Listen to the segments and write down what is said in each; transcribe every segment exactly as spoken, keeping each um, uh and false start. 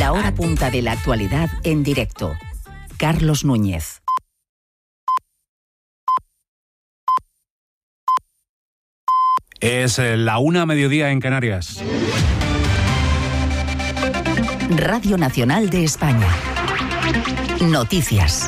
La hora punta de la actualidad en directo. Carlos Núñez. Es la una mediodía en Canarias. Radio Nacional de España. Noticias.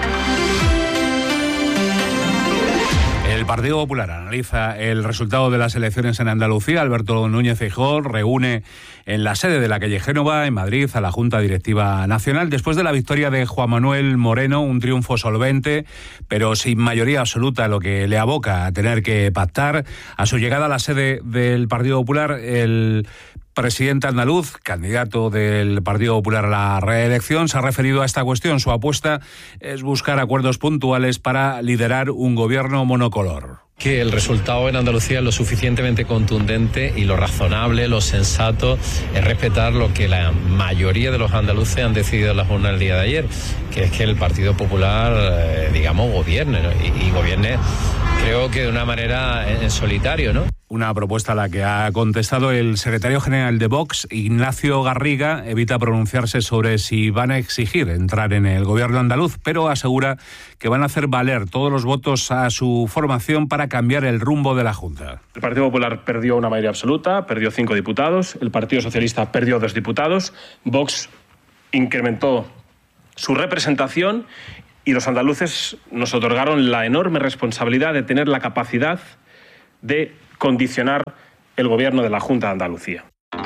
El Partido Popular analiza el resultado de las elecciones en Andalucía. Alberto Núñez Feijóo reúne en la sede de la calle Génova, en Madrid, a la Junta Directiva Nacional, después de la victoria de Juan Manuel Moreno, un triunfo solvente, pero sin mayoría absoluta, lo que le aboca a tener que pactar. A su llegada a la sede del Partido Popular, el presidente andaluz, candidato del Partido Popular a la reelección, se ha referido a esta cuestión. Su apuesta es buscar acuerdos puntuales para liderar un gobierno monocolor. Que el resultado en Andalucía es lo suficientemente contundente y lo razonable, lo sensato es respetar lo que la mayoría de los andaluces han decidido en las urnas el día de ayer, que es que el Partido Popular, eh, digamos, gobierne, ¿no? y, y gobierne, creo que de una manera en, en solitario, ¿no? Una propuesta a la que ha contestado el secretario general de Vox, Ignacio Garriga. Evita pronunciarse sobre si van a exigir entrar en el gobierno andaluz, pero asegura que van a hacer valer todos los votos a su formación para cambiar el rumbo de la Junta. El Partido Popular perdió una mayoría absoluta, perdió cinco diputados, el Partido Socialista perdió dos diputados, Vox incrementó su representación y los andaluces nos otorgaron la enorme responsabilidad de tener la capacidad de condicionar el gobierno de la Junta de Andalucía.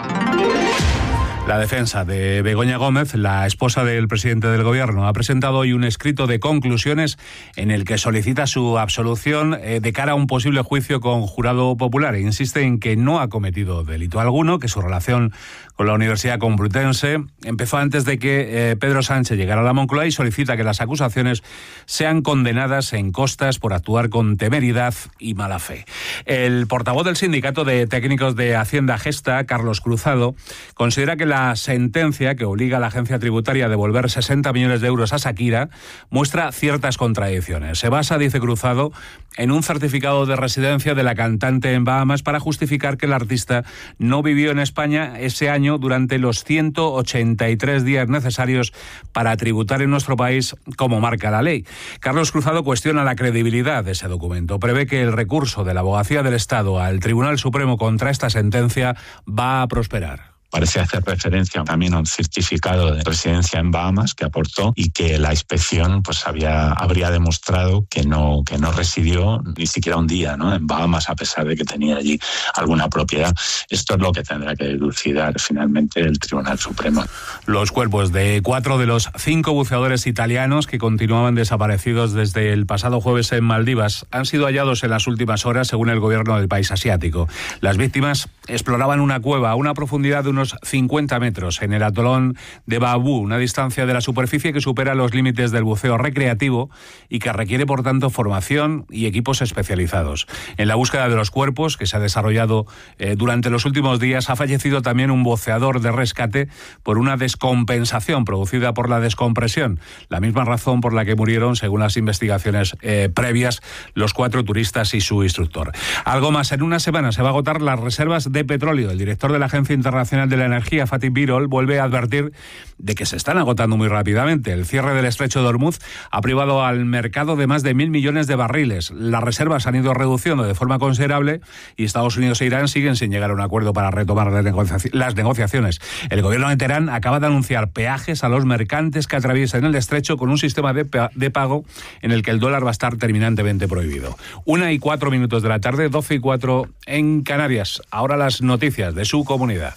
La defensa de Begoña Gómez, la esposa del presidente del gobierno, ha presentado hoy un escrito de conclusiones en el que solicita su absolución eh, de cara a un posible juicio con jurado popular. Insiste en que no ha cometido delito alguno, que su relación con la Universidad Complutense empezó antes de que eh, Pedro Sánchez llegara a la Moncloa, y solicita que las acusaciones sean condenadas en costas por actuar con temeridad y mala fe. El portavoz del Sindicato de Técnicos de Hacienda Gesta, Carlos Cruzado, considera que la sentencia que obliga a la agencia tributaria a devolver sesenta millones de euros a Shakira muestra ciertas contradicciones. Se basa, dice Cruzado, en un certificado de residencia de la cantante en Bahamas para justificar que el artista no vivió en España ese año durante los ciento ochenta y tres días necesarios para tributar en nuestro país, como marca la ley. Carlos Cruzado cuestiona la credibilidad de ese documento. Prevé que el recurso de la Abogacía del Estado al Tribunal Supremo contra esta sentencia va a prosperar. Parece hacer referencia también a un certificado de residencia en Bahamas que aportó y que la inspección pues había, habría demostrado que no, que no residió ni siquiera un día, ¿no?, en Bahamas, a pesar de que tenía allí alguna propiedad. Esto es lo que tendrá que dilucidar finalmente el Tribunal Supremo. Los cuerpos de cuatro de los cinco buceadores italianos que continuaban desaparecidos desde el pasado jueves en Maldivas han sido hallados en las últimas horas, según el gobierno del país asiático. Las víctimas exploraban una cueva a una profundidad de unos cincuenta metros en el atolón de Baabú, una distancia de la superficie que supera los límites del buceo recreativo y que requiere, por tanto, formación y equipos especializados. En la búsqueda de los cuerpos, que se ha desarrollado eh, durante los últimos días, ha fallecido también un buceador de rescate por una descompensación producida por la descompresión, la misma razón por la que murieron, según las investigaciones eh, previas, los cuatro turistas y su instructor. Algo más, en una semana se va a agotar las reservas de petróleo. El director de la Agencia Internacional de la Energía, Fatih Birol, vuelve a advertir de que se están agotando muy rápidamente. El cierre del estrecho de Hormuz ha privado al mercado de más de mil millones de barriles. Las reservas han ido reduciendo de forma considerable y Estados Unidos e Irán siguen sin llegar a un acuerdo para retomar las, negocia- las negociaciones. El gobierno de Teherán acaba de anunciar peajes a los mercantes que atraviesen el estrecho, con un sistema de, pe- de pago en el que el dólar va a estar terminantemente prohibido. Una y cuatro minutos de la tarde, doce y cuatro en Canarias. Ahora las noticias de su comunidad.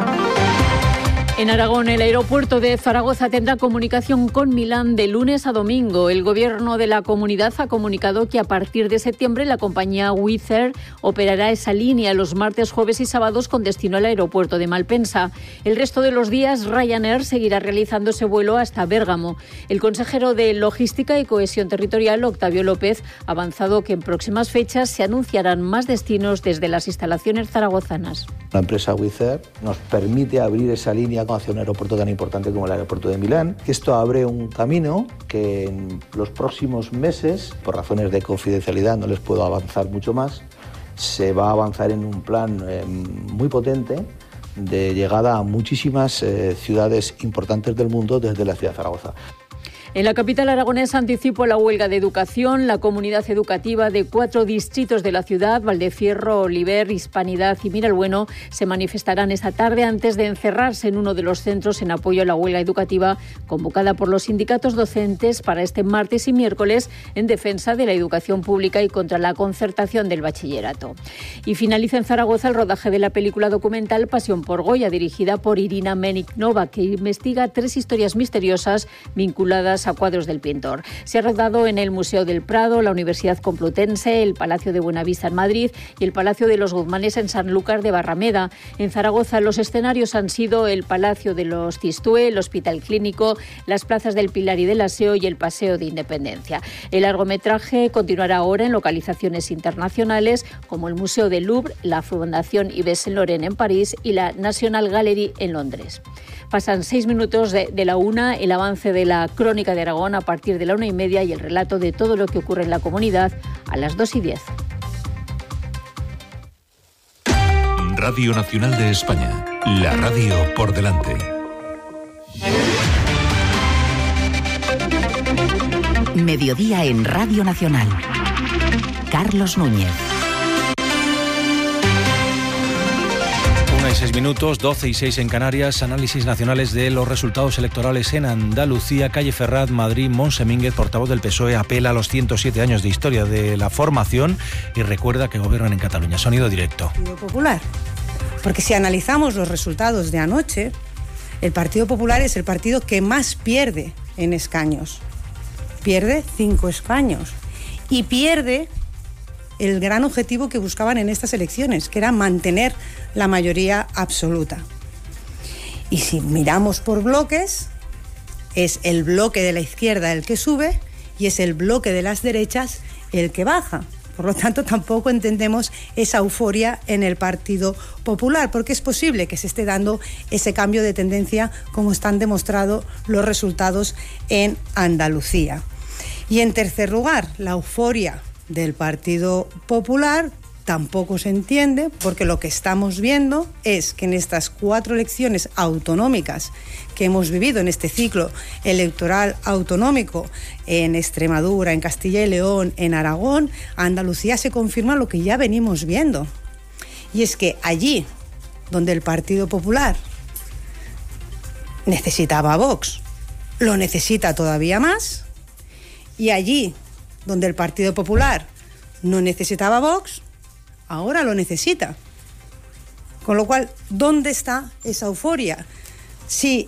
En Aragón, el aeropuerto de Zaragoza tendrá comunicación con Milán de lunes a domingo. El gobierno de la comunidad ha comunicado que a partir de septiembre la compañía Wizz Air operará esa línea los martes, jueves y sábados con destino al aeropuerto de Malpensa. El resto de los días Ryanair seguirá realizando ese vuelo hasta Bérgamo. El consejero de Logística y Cohesión Territorial, Octavio López, ha avanzado que en próximas fechas se anunciarán más destinos desde las instalaciones zaragozanas. La empresa Wizz Air nos permite abrir esa línea hacia un aeropuerto tan importante como el aeropuerto de Milán. Esto abre un camino que en los próximos meses, por razones de confidencialidad no les puedo avanzar mucho más, se va a avanzar en un plan eh, muy potente de llegada a muchísimas eh, ciudades importantes del mundo desde la ciudad de Zaragoza. En la capital aragonesa anticipó la huelga de educación. La comunidad educativa de cuatro distritos de la ciudad, Valdefierro, Oliver, Hispanidad y Miralbueno, se manifestarán esta tarde antes de encerrarse en uno de los centros en apoyo a la huelga educativa convocada por los sindicatos docentes para este martes y miércoles en defensa de la educación pública y contra la concertación del bachillerato. Y finaliza en Zaragoza el rodaje de la película documental Pasión por Goya, dirigida por Irina Meniknova, que investiga tres historias misteriosas vinculadas a cuadros del pintor. Se ha rodado en el Museo del Prado, la Universidad Complutense, el Palacio de Buenavista en Madrid y el Palacio de los Guzmanes en Sanlúcar de Barrameda. En Zaragoza los escenarios han sido el Palacio de los Tistúe, el Hospital Clínico, las plazas del Pilar y del Aseo y el Paseo de Independencia. El largometraje continuará ahora en localizaciones internacionales como el Museo del Louvre, la Fundación Yves Saint Laurent en París y la National Gallery en Londres. Pasan seis minutos de, de la una, el avance de la Crónica de Aragón a partir de la una y media y el relato de todo lo que ocurre en la comunidad a las dos y diez. Radio Nacional de España, la radio por delante. Mediodía en Radio Nacional. Carlos Núñez. Una y seis minutos, doce y seis en Canarias. Análisis nacionales de los resultados electorales en Andalucía. Calle Ferrat, Madrid. Monse Mínguez, portavoz del P S O E, apela a los ciento siete años de historia de la formación y recuerda que gobiernan en Cataluña. Sonido directo. Partido Popular. Porque si analizamos los resultados de anoche, el Partido Popular es el partido que más pierde en escaños. Pierde cinco escaños. Y pierde el gran objetivo que buscaban en estas elecciones, que era mantener la mayoría absoluta. Y si miramos por bloques, es el bloque de la izquierda el que sube y es el bloque de las derechas el que baja. Por lo tanto, tampoco entendemos esa euforia en el Partido Popular, porque es posible que se esté dando ese cambio de tendencia, como están demostrados los resultados en Andalucía. Y en tercer lugar, la euforia del Partido Popular tampoco se entiende, porque lo que estamos viendo es que en estas cuatro elecciones autonómicas que hemos vivido en este ciclo electoral autonómico, en Extremadura, en Castilla y León, en Aragón, Andalucía se confirma lo que ya venimos viendo. Y es que allí donde el Partido Popular necesitaba a Vox, lo necesita todavía más, y allí donde el Partido Popular no necesitaba a Vox, ahora lo necesita. Con lo cual, ¿dónde está esa euforia? Si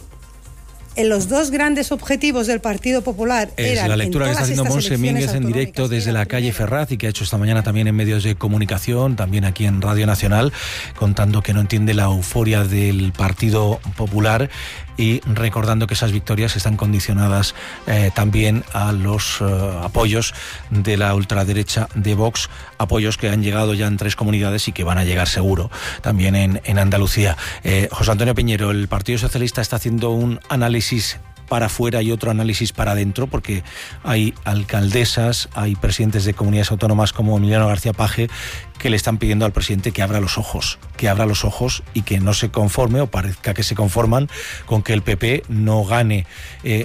en los dos grandes objetivos del Partido Popular es eran la lectura que está haciendo Monse Mínguez en directo desde la calle Ferraz y que ha hecho esta mañana también en medios de comunicación, también aquí en Radio Nacional, contando que no entiende la euforia del Partido Popular y recordando que esas victorias están condicionadas eh, también a los eh, apoyos de la ultraderecha de Vox, apoyos que han llegado ya en tres comunidades y que van a llegar seguro también en, en Andalucía. Eh, José Antonio Piñero, el Partido Socialista está haciendo un análisis para afuera y otro análisis para adentro, porque hay alcaldesas, hay presidentes de comunidades autónomas como Emiliano García Paje que le están pidiendo al presidente que abra los ojos, que abra los ojos y que no se conforme o parezca que se conforman con que el P P no gane eh,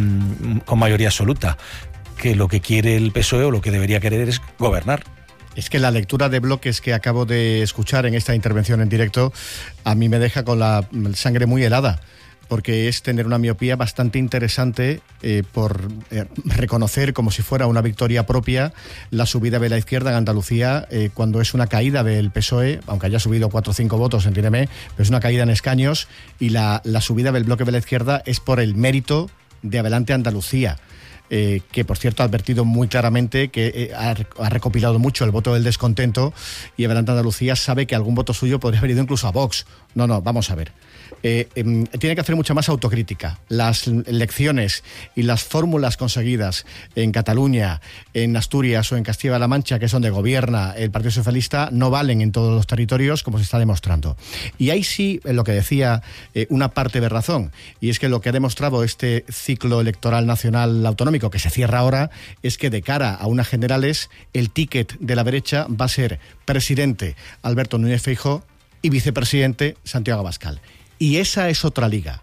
en, con mayoría absoluta, que lo que quiere el P S O E o lo que debería querer es gobernar. Es que la lectura de bloques que acabo de escuchar en esta intervención en directo a mí me deja con la sangre muy helada, porque es tener una miopía bastante interesante eh, por eh, reconocer como si fuera una victoria propia la subida de la izquierda en Andalucía, eh, cuando es una caída del P S O E, aunque haya subido cuatro o cinco votos, entiéndeme, pero es una caída en escaños, y la, la subida del bloque de la izquierda es por el mérito de Adelante Andalucía. Eh, que por cierto ha advertido muy claramente que eh, ha, ha recopilado mucho el voto del descontento, y Adelante Andalucía sabe que algún voto suyo podría haber ido incluso a Vox. No, no, vamos a ver. Eh, eh, tiene que hacer mucha más autocrítica. Las lecciones y las fórmulas conseguidas en Cataluña, en Asturias o en Castilla-La Mancha, que es donde gobierna el Partido Socialista, no valen en todos los territorios, como se está demostrando. Y ahí sí, en lo que decía, eh, una parte de razón, y es que lo que ha demostrado este ciclo electoral nacional autonómico, que se cierra ahora, es que de cara a unas generales, el ticket de la derecha va a ser presidente Alberto Núñez Feijóo y vicepresidente Santiago Abascal. Y esa es otra liga.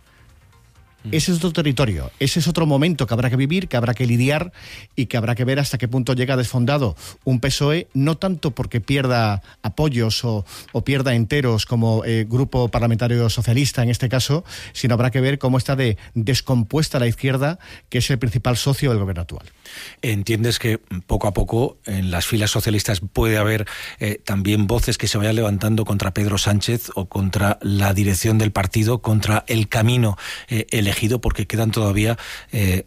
Ese es otro territorio, ese es otro momento que habrá que vivir, que habrá que lidiar y que habrá que ver hasta qué punto llega desfondado un P S O E, no tanto porque pierda apoyos o, o pierda enteros como eh, Grupo Parlamentario Socialista en este caso, sino habrá que ver cómo está de descompuesta la izquierda, que es el principal socio del gobierno actual. ¿Entiendes que poco a poco en las filas socialistas puede haber eh, también voces que se vayan levantando contra Pedro Sánchez o contra la dirección del partido, contra el camino eh, elegido, porque quedan todavía eh,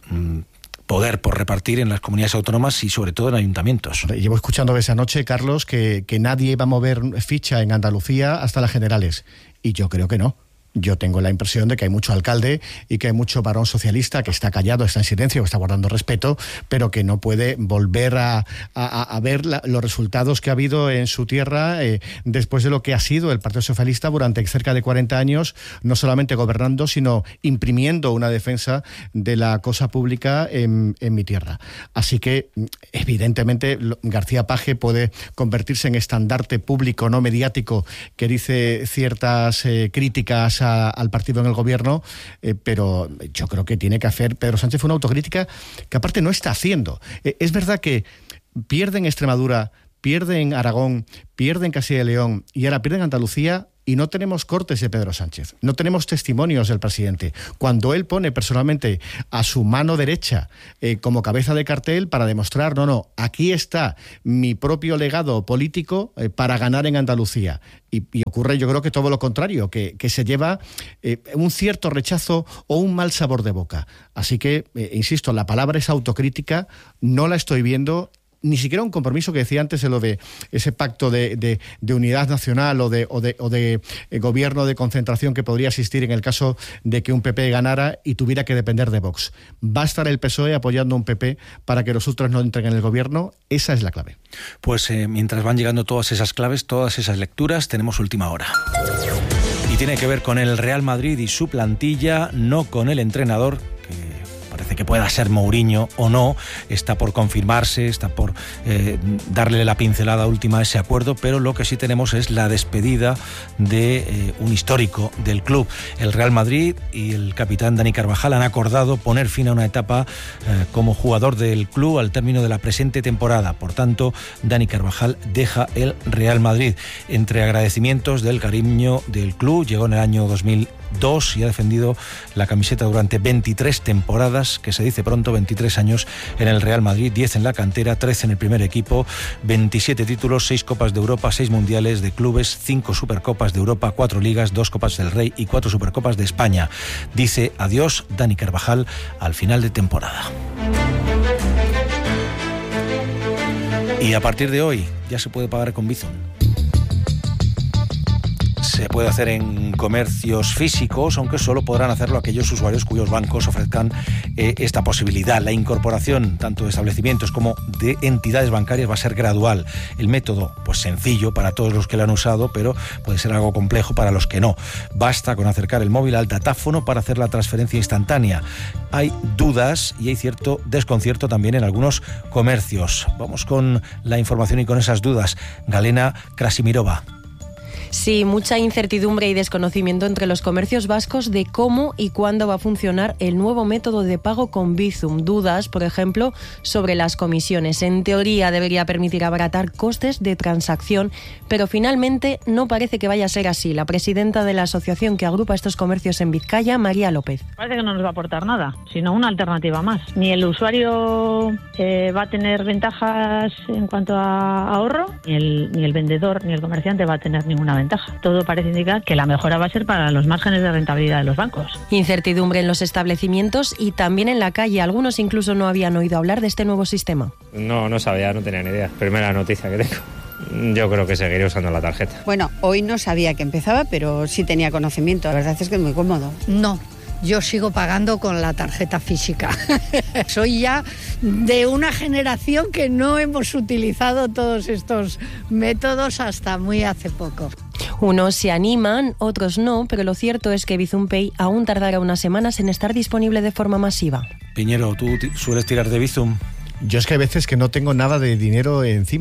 poder por repartir en las comunidades autónomas y sobre todo en ayuntamientos? Llevo escuchando esa noche, Carlos, que, que nadie va a mover ficha en Andalucía hasta las generales, y yo creo que no. Yo tengo la impresión de que hay mucho alcalde y que hay mucho varón socialista que está callado, está en silencio, que está guardando respeto, pero que no puede volver a, a, a ver la, los resultados que ha habido en su tierra eh, después de lo que ha sido el Partido Socialista durante cerca de cuarenta años, no solamente gobernando, sino imprimiendo una defensa de la cosa pública en, en mi tierra. Así que, evidentemente, García Paje puede convertirse en estandarte público, no mediático, que dice ciertas eh, críticas A, al partido en el gobierno, eh, pero yo creo que tiene que hacer Pedro Sánchez una autocrítica que aparte no está haciendo. Eh, es verdad que pierde en Extremadura, pierde en Aragón, pierde en Castilla y León y ahora pierde en Andalucía, y no tenemos cortes de Pedro Sánchez, no tenemos testimonios del presidente, cuando él pone personalmente a su mano derecha eh, como cabeza de cartel para demostrar, no, no, aquí está mi propio legado político eh, para ganar en Andalucía. Y, y ocurre, yo creo que todo lo contrario, que, que se lleva eh, un cierto rechazo o un mal sabor de boca. Así que, eh, insisto, la palabra es autocrítica, no la estoy viendo. Ni siquiera un compromiso que decía antes de lo de ese pacto de, de, de unidad nacional o de, o de, o de eh, gobierno de concentración que podría existir en el caso de que un P P ganara y tuviera que depender de Vox. Va a estar el P S O E apoyando a un P P para que los ultras no entren en el gobierno. Esa es la clave. Pues eh, mientras van llegando todas esas claves, todas esas lecturas, tenemos última hora. Y tiene que ver con el Real Madrid y su plantilla, no con el entrenador, que parece que pueda ser Mourinho o no, está por confirmarse, está por eh, darle la pincelada última a ese acuerdo, pero lo que sí tenemos es la despedida de eh, un histórico del club. El Real Madrid y el capitán Dani Carvajal han acordado poner fin a una etapa eh, como jugador del club al término de la presente temporada. Por tanto, Dani Carvajal deja el Real Madrid. Entre agradecimientos del cariño del club, llegó en el año dos mil dos y ha defendido la camiseta durante veintitrés temporadas, que se dice pronto, veintitrés años en el Real Madrid, diez en la cantera, trece en el primer equipo, veintisiete títulos, seis Copas de Europa, seis Mundiales de Clubes, cinco Supercopas de Europa, cuatro Ligas, dos Copas del Rey y cuatro Supercopas de España. Dice adiós Dani Carvajal al final de temporada. Y a partir de hoy ya se puede pagar con Bizum. Se puede hacer en comercios físicos, aunque solo podrán hacerlo aquellos usuarios cuyos bancos ofrezcan eh, esta posibilidad. La incorporación tanto de establecimientos como de entidades bancarias va a ser gradual. El método, pues sencillo para todos los que lo han usado, pero puede ser algo complejo para los que no. Basta con acercar el móvil al datáfono para hacer la transferencia instantánea. Hay dudas y hay cierto desconcierto también en algunos comercios. Vamos con la información y con esas dudas. Galena Krasimirova. Sí, mucha incertidumbre y desconocimiento entre los comercios vascos de cómo y cuándo va a funcionar el nuevo método de pago con Bizum. Dudas, por ejemplo, sobre las comisiones. En teoría debería permitir abaratar costes de transacción, pero finalmente no parece que vaya a ser así. La presidenta de la asociación que agrupa estos comercios en Vizcaya, María López. Parece que no nos va a aportar nada, sino una alternativa más. Ni el usuario eh, va a tener ventajas en cuanto a ahorro, ni el, ni el vendedor ni el comerciante va a tener ninguna ventaja. Todo parece indicar que la mejora va a ser para los márgenes de rentabilidad de los bancos. Incertidumbre en los establecimientos y también en la calle. Algunos incluso no habían oído hablar de este nuevo sistema. No, no sabía, no tenía ni idea. Primera noticia que tengo. Yo creo que seguiré usando la tarjeta. Bueno, hoy no sabía que empezaba, pero sí tenía conocimiento. La verdad es que es muy cómodo. No. Yo sigo pagando con la tarjeta física. Soy ya de una generación que no hemos utilizado todos estos métodos hasta muy hace poco. Unos se animan, otros no, pero lo cierto es que Bizum Pay aún tardará unas semanas en estar disponible de forma masiva. Piñero, ¿tú sueles tirar de Bizum? Yo es que hay veces que no tengo nada de dinero encima.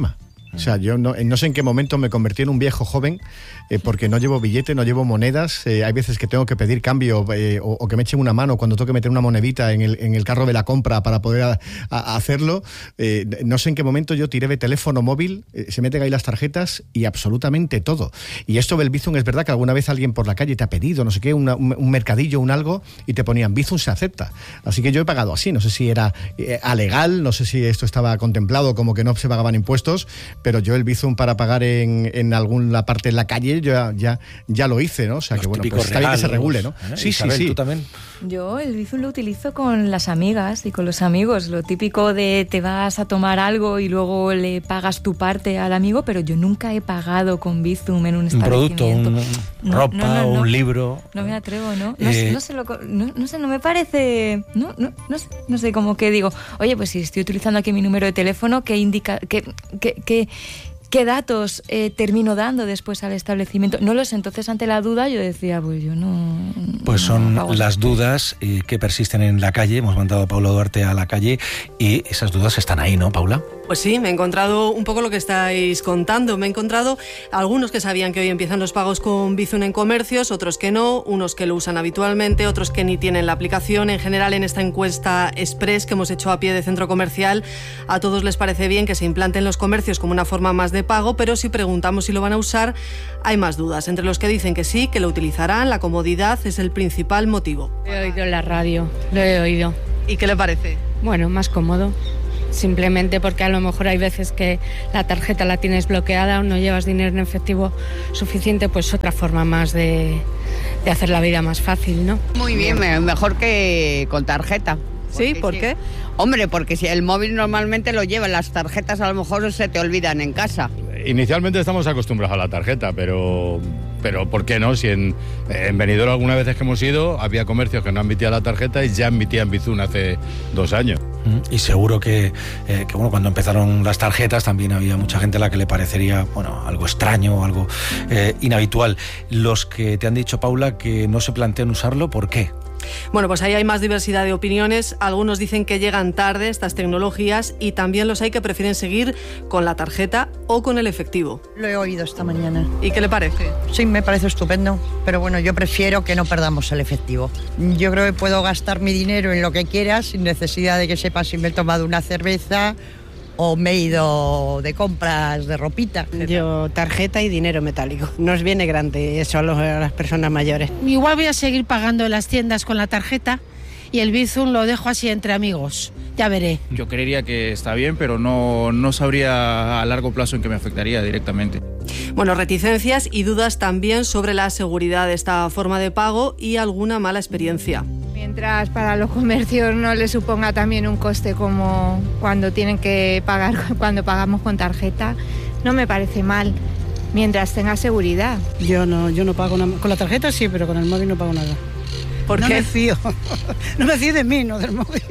O sea, yo no, no sé en qué momento me convertí en un viejo joven eh, porque no llevo billete, no llevo monedas. Eh, hay veces que tengo que pedir cambio eh, o, o que me echen una mano cuando tengo que meter una monedita en el, en el carro de la compra para poder a, a hacerlo. Eh, no sé en qué momento yo tiré de teléfono móvil, eh, se meten ahí las tarjetas y absolutamente todo. Y esto del Bizum es verdad que alguna vez alguien por la calle te ha pedido, no sé qué, una, un, un mercadillo, un algo, y te ponían Bizum se acepta. Así que yo he pagado así. No sé si era eh, alegal, no sé si esto estaba contemplado como que no se pagaban impuestos, pero yo el Bizum para pagar en, en alguna parte de la calle yo ya, ya, ya lo hice, ¿no? O sea, los que bueno, pues está regalos, bien que se regule, ¿no? ¿eh? Sí, Isabel, sí, sí. ¿tú también? Yo el Bizum lo utilizo con las amigas y con los amigos, lo típico de te vas a tomar algo y luego le pagas tu parte al amigo, pero yo nunca he pagado con Bizum en un establecimiento. Un producto, un, no, ropa, no, no, no. un libro. No me atrevo, ¿no? No, Eh, sé, no, sé, lo, no, no sé, no me parece... No, no, no sé, no sé, como que digo, oye, pues si estoy utilizando aquí mi número de teléfono, ¿qué indica... qué, qué, qué, ¿Qué datos eh, termino dando después al establecimiento? No lo sé, entonces ante la duda yo decía, pues yo no... Pues son no las dudas eh, que persisten en la calle. Hemos mandado a Paula Duarte a la calle y esas dudas están ahí, ¿no, Paula? Pues sí, me he encontrado un poco lo que estáis contando. Me he encontrado algunos que sabían que hoy empiezan los pagos con Bizum en comercios, otros que no, unos que lo usan habitualmente, otros que ni tienen la aplicación. En general, en esta encuesta express que hemos hecho a pie de centro comercial, a todos les parece bien que se implanten los comercios como una forma más de pago, pero si preguntamos si lo van a usar, hay más dudas. Entre los que dicen que sí, que lo utilizarán, la comodidad es el principal motivo. He oído en la radio, lo he oído. ¿Y qué le parece? Bueno, más cómodo. Simplemente porque a lo mejor hay veces que la tarjeta la tienes bloqueada o no llevas dinero en efectivo suficiente, pues otra forma más de, de hacer la vida más fácil, ¿no? Muy bien, mejor que con tarjeta. ¿Sí? ¿Por qué? Hombre, porque si el móvil normalmente lo lleva, las tarjetas a lo mejor se te olvidan en casa. Inicialmente estamos acostumbrados a la tarjeta, pero, pero ¿por qué no? Si en, en Benidorm algunas veces que hemos ido había comercios que no admitían la tarjeta y ya admitían Bizum hace dos años. Y seguro que, eh, que bueno, cuando empezaron las tarjetas también había mucha gente a la que le parecería bueno, algo extraño o algo eh, inhabitual. Los que te han dicho, Paula, que no se plantean usarlo, ¿por qué? Bueno, pues ahí hay más diversidad de opiniones. Algunos dicen que llegan tarde estas tecnologías y también los hay que prefieren seguir con la tarjeta o con el efectivo. Lo he oído esta mañana. ¿Y qué le parece? Sí, me parece estupendo, pero bueno, yo prefiero que no perdamos el efectivo. Yo creo que puedo gastar mi dinero en lo que quiera sin necesidad de que sepa si me he tomado una cerveza o me he ido de compras de ropita. Yo tarjeta y dinero metálico. Nos viene grande eso a, los, a las personas mayores. Igual voy a seguir pagando en las tiendas con la tarjeta y el Bizum lo dejo así entre amigos. Ya veré. Yo creería que está bien, pero no, no sabría a largo plazo en qué me afectaría directamente. Bueno, reticencias y dudas también sobre la seguridad de esta forma de pago y alguna mala experiencia. Mientras para los comercios no les suponga también un coste como cuando tienen que pagar, cuando pagamos con tarjeta, no me parece mal, mientras tenga seguridad. Yo no, yo no pago nada. Con la tarjeta sí, pero con el móvil no pago nada. ¿Por no qué? me fío. No me fío de mí, no del móvil.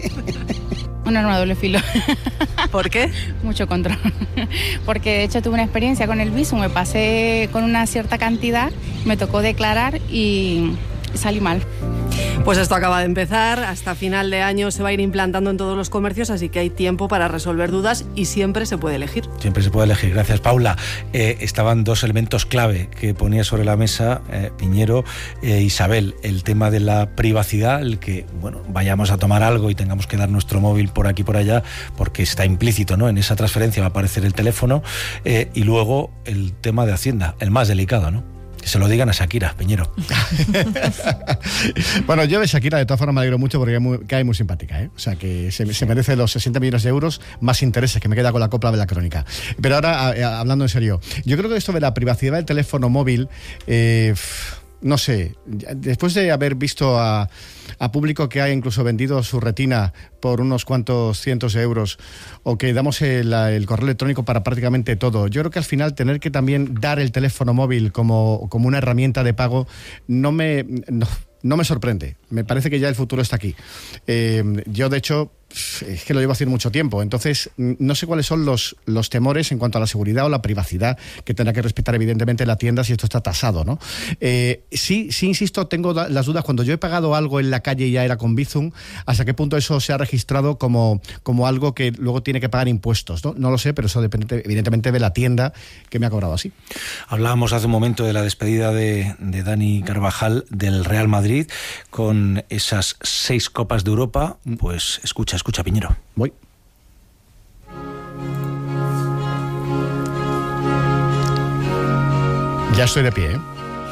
Un arma de doble filo. ¿Por qué? Mucho control. Porque de hecho tuve una experiencia con el Bizum, me pasé con una cierta cantidad, me tocó declarar y salí mal. Pues esto acaba de empezar, hasta final de año se va a ir implantando en todos los comercios, así que hay tiempo para resolver dudas y siempre se puede elegir. Siempre se puede elegir, gracias Paula. Eh, estaban dos elementos clave que ponía sobre la mesa eh, Piñero e Isabel, el tema de la privacidad, el que bueno vayamos a tomar algo y tengamos que dar nuestro móvil por aquí por allá, porque está implícito, ¿no? En esa transferencia va a aparecer el teléfono, eh, y luego el tema de Hacienda, el más delicado, ¿no? Que se lo digan a Shakira, Piñero. Bueno, yo de Shakira de todas formas me alegro mucho porque es muy, cae muy simpática, ¿eh? O sea, que se, se merece los sesenta millones de euros más intereses, que me queda con la copla de la crónica. Pero ahora, a, a, hablando en serio, yo creo que esto de la privacidad del teléfono móvil, eh, no sé, después de haber visto a, a público que ha incluso vendido su retina por unos cuantos cientos de euros, o que damos el, el correo electrónico para prácticamente todo, yo creo que al final tener que también dar el teléfono móvil como, como una herramienta de pago no me... No, No me sorprende, me parece que ya el futuro está aquí. Eh, yo, de hecho, es que lo llevo haciendo mucho tiempo, entonces no sé cuáles son los, los temores en cuanto a la seguridad o la privacidad que tendrá que respetar evidentemente la tienda si esto está tasado, ¿no? Eh, sí, sí, insisto, tengo las dudas, cuando yo he pagado algo en la calle y ya era con Bizum, ¿hasta qué punto eso se ha registrado como, como algo que luego tiene que pagar impuestos? ¿no? No lo sé, pero eso depende evidentemente de la tienda que me ha cobrado así. Hablábamos hace un momento de la despedida de, de Dani Carvajal del Real Madrid con esas seis Copas de Europa, pues escucha, escucha Piñero. Voy. Ya estoy de pie, ¿eh?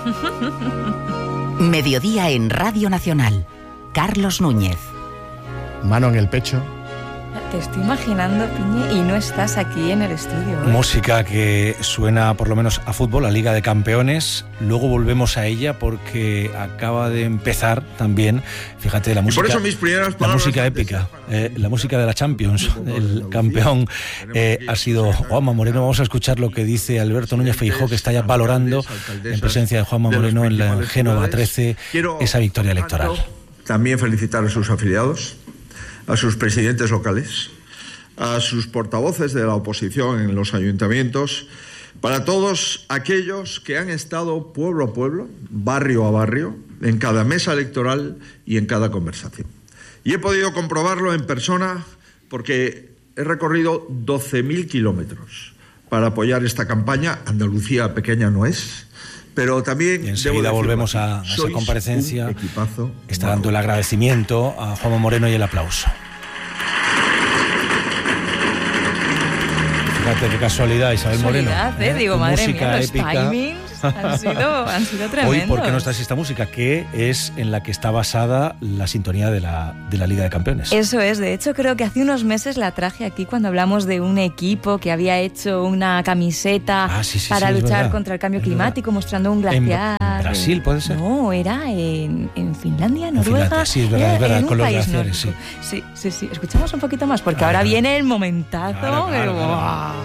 Mediodía en Radio Nacional. Carlos Núñez. Mano en el pecho. Te estoy imaginando, Piñi, y no estás aquí en el estudio, ¿eh? Música que suena por lo menos a fútbol, a Liga de Campeones. Luego volvemos a ella porque acaba de empezar también, fíjate, la música, por eso mis primeras la música épica, eh, la música de la Champions. El campeón eh, ha sido Juanma Moreno. Vamos a escuchar lo que dice Alberto Núñez Feijóo, que está ya valorando en presencia de Juanma Moreno en la Génova trece esa victoria electoral. También felicitar a sus afiliados, a sus presidentes locales, a sus portavoces de la oposición en los ayuntamientos, para todos aquellos que han estado pueblo a pueblo, barrio a barrio, en cada mesa electoral y en cada conversación. Y he podido comprobarlo en persona porque he recorrido doce mil kilómetros para apoyar esta campaña. Andalucía pequeña no es, pero también... Y enseguida volvemos a, a esa comparecencia. Está dando el agradecimiento a Juanma Moreno y el aplauso. Fíjate qué casualidad, Isabel Moreno. Casualidad, ¿eh? Digo, madre música mía, los épica. timings han sido, han sido tremendos. Hoy, ¿por qué no está esta música? Que es en la que está basada la sintonía de la, de la Liga de Campeones. Eso es, de hecho creo que hace unos meses la traje aquí cuando hablamos de un equipo que había hecho una camiseta ah, sí, sí, para sí, luchar verdad, contra el cambio climático, mostrando un glaciar. ¿En Brasil puede ser? No, era en, en Finlandia, Noruega. En Finlandia, sí, es verdad, es verdad, con los glaciares, sí. Sí, sí, sí. Escuchamos un poquito más, porque ah, ahora viene el momentazo. Claro, claro, pero, claro.